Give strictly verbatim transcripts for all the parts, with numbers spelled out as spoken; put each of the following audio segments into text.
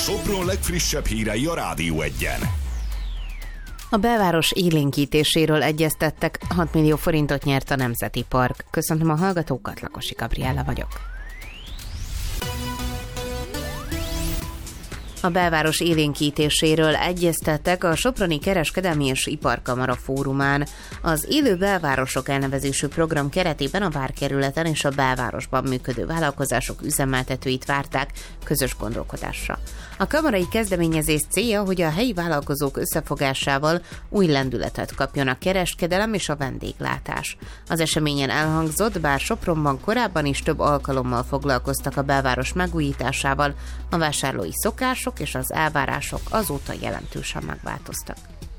Sopron legfrissebb hírei a Rádió Egyen. A belváros élénkítéséről egyeztettek, hat millió forintot nyert a Nemzeti Park. Köszöntöm a hallgatókat, Lakosi Gabriella vagyok. A belváros élénkítéséről egyeztettek a Soproni Kereskedelmi és Iparkamara fórumán. Az Élő Belvárosok elnevezésű program keretében a várkerületen és a belvárosban működő vállalkozások üzemeltetőit várták közös gondolkodásra. A kamarai kezdeményezés célja, hogy a helyi vállalkozók összefogásával új lendületet kapjon a kereskedelem és a vendéglátás. Az eseményen elhangzott, bár Sopronban korábban is több alkalommal foglalkoztak a belváros megújításával, a vásárlói szokások és az elvárások azóta jelentősen megváltoztak.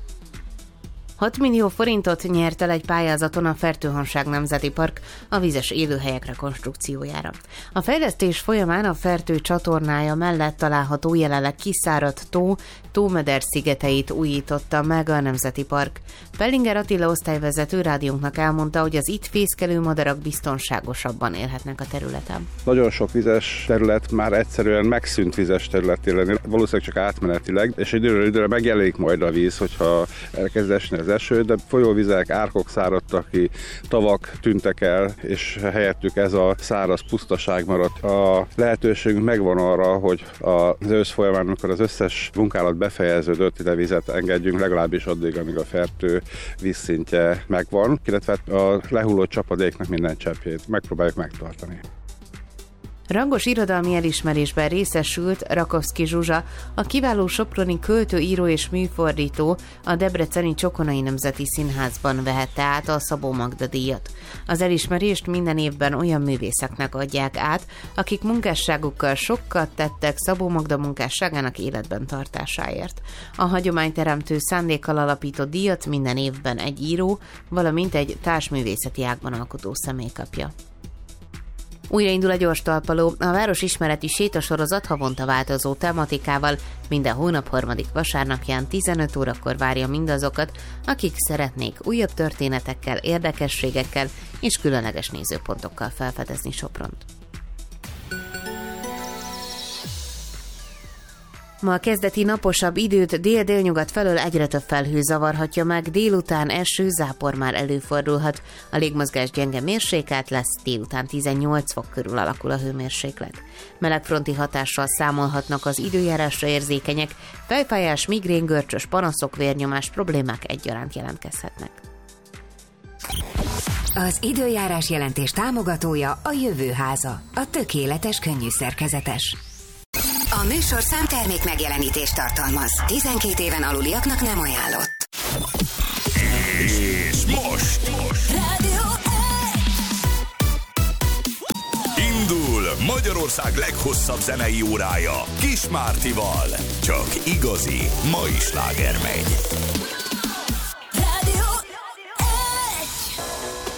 hat millió forintot nyert el egy pályázaton a Fertőhanság Nemzeti Park a vízes élőhelyek rekonstrukciójára. A fejlesztés folyamán a Fertő csatornája mellett található jelenleg kiszáradt tó, Tómeder szigeteit újította meg a Nemzeti Park. Pellinger Attila osztályvezető rádiónknak elmondta, hogy az itt fészkelő madarak biztonságosabban élhetnek a területen. Nagyon sok vizes terület már egyszerűen megszűnt vizes területé lenni, valószínűleg csak átmenetileg, és időről időre megjelenik majd a víz, hogyha elkezd esni az eső, de folyóvizek, árkok száradtak ki, tavak tűntek el, és helyettük ez a száraz pusztaság maradt. A lehetőségünk megvan arra, hogy az ősz folyamán, amikor az összes munkálat befejeződött, ide vizet engedjünk, legalábbis addig, amíg a Fertő vízszintje megvan, illetve a lehulló csapadéknak minden cseppjét megpróbáljuk megtartani. Rangos irodalmi elismerésben részesült Rakovszky Zsuzsa, a kiváló soproni költő, író és műfordító, a debreceni Csokonai Nemzeti Színházban vehette át a Szabó Magda díjat. Az elismerést minden évben olyan művészeknek adják át, akik munkásságukkal sokat tettek Szabó Magda munkásságának életben tartásáért. A hagyományteremtő szándékkal alapított díjat minden évben egy író, valamint egy társművészeti ágban alkotó személy kapja. Újraindul a gyors talpaló, a város ismereti sétasorozat havonta változó tematikával minden hónap harmadik vasárnapján tizenöt órakor várja mindazokat, akik szeretnék újabb történetekkel, érdekességekkel és különleges nézőpontokkal felfedezni Sopront. Ma a kezdeti naposabb időt dél-délnyugat felől egyre több felhő zavarhatja meg, délután eső, zápor már előfordulhat. A légmozgás gyenge mérsékelt lesz, délután tizennyolc fok körül alakul a hőmérséklet. Melegfronti hatással számolhatnak az időjárásra érzékenyek, fejfájás, migrén, görcsös panaszok, vérnyomás problémák egyaránt jelentkezhetnek. Az időjárás jelentés támogatója a Jövőháza, a tökéletes könnyű szerkezetes. A műsorszám termék megjelenítést tartalmaz. tizenkét éven aluliaknak nem ajánlott. És most, most. Rádió Indul Magyarország leghosszabb zenei órája Kis Mártival. Csak igazi mai sláger megy.